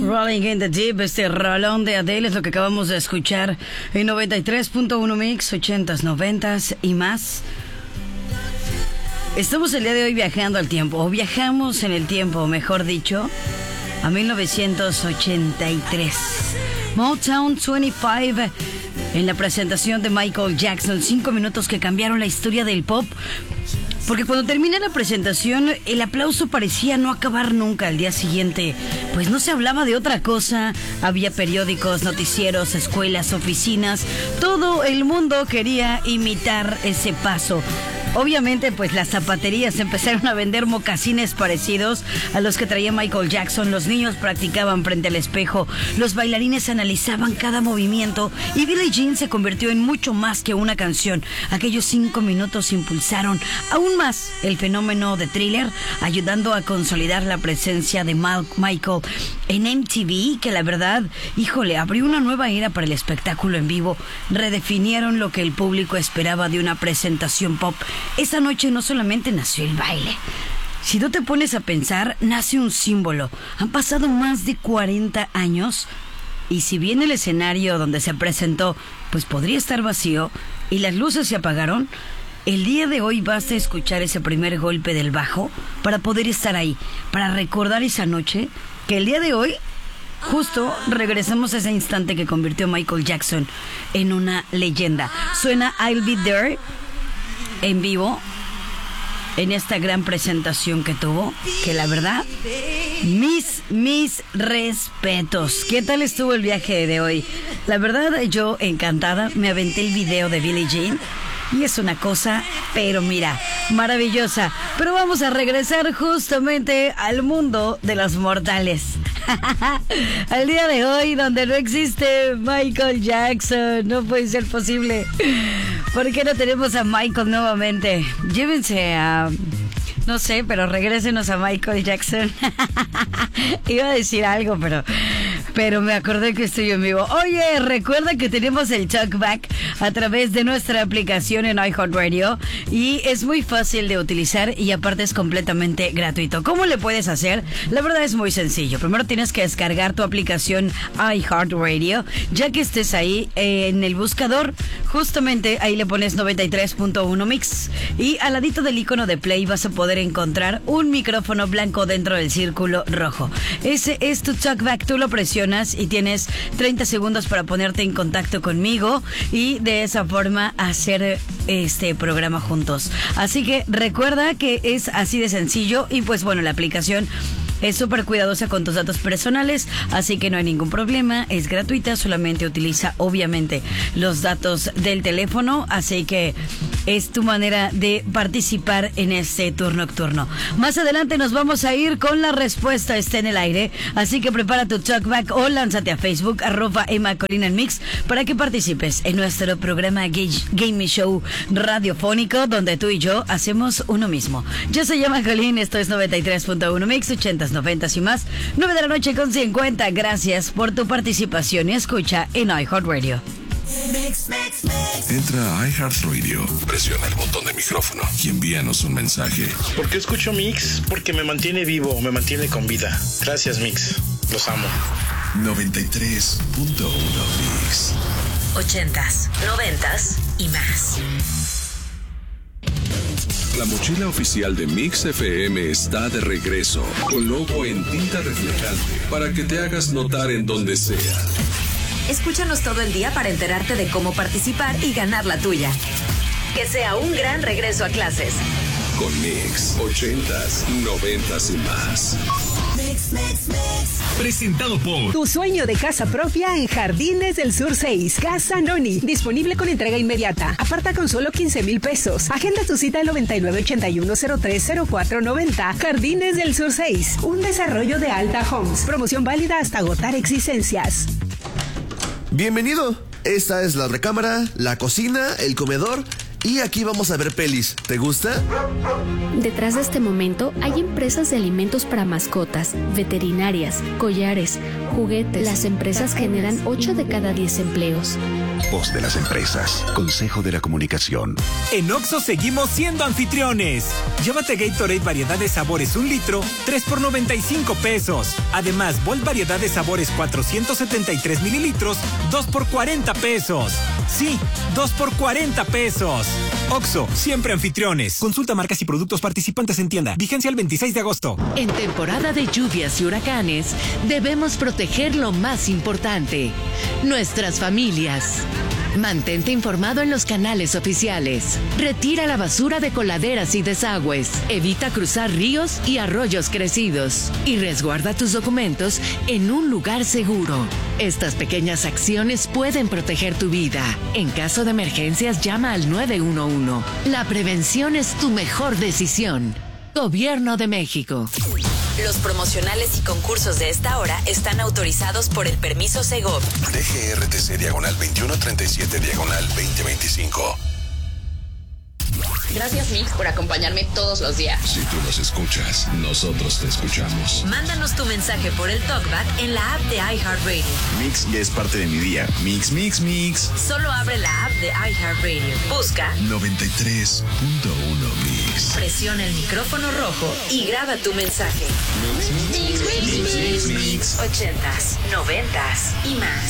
Rolling in the Deep, este rolón de Adele es lo que acabamos de escuchar en 93.1 Mix, 80s, 90s y más. Estamos el día de hoy viajando al tiempo, o viajamos en el tiempo, mejor dicho, a 1983. Motown 25, en la presentación de Michael Jackson, 5 minutos que cambiaron la historia del pop. Porque cuando termina la presentación, el aplauso parecía no acabar nunca. Al día siguiente, pues no se hablaba de otra cosa. Había periódicos, noticieros, escuelas, oficinas. Todo el mundo quería imitar ese paso. Obviamente, pues las zapaterías empezaron a vender mocasines parecidos a los que traía Michael Jackson. Los niños practicaban frente al espejo. Los bailarines analizaban cada movimiento. Y Billie Jean se convirtió en mucho más que una canción. Aquellos 5 minutos impulsaron aún más el fenómeno de Thriller, ayudando a consolidar la presencia de Michael en MTV, que la verdad, híjole, abrió una nueva era para el espectáculo en vivo. Redefinieron lo que el público esperaba de una presentación pop. Esa noche no solamente nació el baile. Si tú te pones a pensar, nace un símbolo. Han pasado más de 40 años y si bien el escenario donde se presentó pues podría estar vacío y las luces se apagaron, el día de hoy basta escuchar ese primer golpe del bajo para poder estar ahí, para recordar esa noche, que el día de hoy justo regresamos a ese instante que convirtió a Michael Jackson en una leyenda. Suena I'll Be There en vivo en esta gran presentación que tuvo, que la verdad, mis respetos. ¿Qué tal estuvo el viaje de hoy? La verdad, yo encantada, me aventé el video de Billie Jean y es una cosa, pero mira, maravillosa. Pero vamos a regresar justamente al mundo de los mortales. Al día de hoy, donde no existe Michael Jackson. No puede ser posible. ¿Por qué no tenemos a Michael nuevamente? Llévense a... no sé, pero regrésenos a Michael Jackson. Iba a decir algo, pero me acordé que estoy en vivo. Oye, recuerda que tenemos el Talkback a través de nuestra aplicación en iHeartRadio y es muy fácil de utilizar y aparte es completamente gratuito. ¿Cómo le puedes hacer? La verdad es muy sencillo. Primero tienes que descargar tu aplicación iHeartRadio. Ya que estés ahí en el buscador, justamente ahí le pones 93.1 Mix y al ladito del icono de play vas a poder encontrar un micrófono blanco dentro del círculo rojo. Ese es tu Talkback. Tú lo presionas y tienes 30 segundos para ponerte en contacto conmigo y de esa forma hacer este programa juntos. Así que recuerda que es así de sencillo y pues bueno, la aplicación es súper cuidadosa con tus datos personales, así que no hay ningún problema, es gratuita, solamente utiliza obviamente los datos del teléfono, así que es tu manera de participar en este tour nocturno. Más adelante nos vamos a ir con la respuesta, está en el aire, así que prepara tu talkback o lánzate a Facebook, @EmmaColinaMix, para que participes en nuestro programa Game Show radiofónico, donde tú y yo hacemos uno mismo. Yo soy Emma Colín, esto es 93.1 Mix, 80s, 90s y más, 9 de la noche con 50. Gracias por tu participación y escucha en iHeartRadio. Entra a iHeartRadio, presiona el botón de micrófono y envíanos un mensaje. ¿Por qué escucho Mix? Porque me mantiene vivo, me mantiene con vida. Gracias, Mix. Los amo. 93.1 Mix. 80s, 90s y más. La mochila oficial de Mix FM está de regreso, con logo en tinta reflejante, para que te hagas notar en donde sea. Escúchanos todo el día para enterarte de cómo participar y ganar la tuya. Que sea un gran regreso a clases. Con Mix, 80s, 90s y más. Presentado por Tu sueño de casa propia en Jardines del Sur 6. Casa Noni. Disponible con entrega inmediata. Aparta con solo 15,000 pesos. Agenda tu cita al 9981030490. Jardines del Sur 6. Un desarrollo de Alta Homes. Promoción válida hasta agotar existencias. Bienvenido. Esta es la recámara, la cocina, el comedor Y aquí vamos a ver pelis. ¿Te gusta? Detrás de este momento hay empresas de alimentos para mascotas, veterinarias, collares, juguetes. Las empresas generan 8 de cada 10 empleos. Voz de las empresas. Consejo de la Comunicación. En Oxxo seguimos siendo anfitriones. Llévate Gatorade variedad de sabores 1 litro, 3 por 95 pesos. Además, Volt variedad de sabores 473 mililitros, 2 por 40 pesos. Sí, 2 por 40 pesos. Oxxo, siempre anfitriones. Consulta marcas y productos participantes en tienda. Vigencia el 26 de agosto. En temporada de lluvias y huracanes, debemos proteger lo más importante: nuestras familias. Mantente informado en los canales oficiales. Retira la basura de coladeras y desagües. Evita cruzar ríos y arroyos crecidos. Y resguarda tus documentos en un lugar seguro. Estas pequeñas acciones pueden proteger tu vida. En caso de emergencias, llama al 911. La prevención es tu mejor decisión. Gobierno de México. Los promocionales y concursos de esta hora están autorizados por el permiso Segov. DGRTC/2137/2025. Gracias, Mix, por acompañarme todos los días. Si tú nos escuchas, nosotros te escuchamos. Mándanos tu mensaje por el TalkBack en la app de iHeartRadio. Mix ya es parte de mi día. Mix, mix, mix. Solo abre la app de iHeartRadio. Busca 93.1 Mix. Presiona el micrófono rojo y graba tu mensaje. Mix. 80s, 90s y más.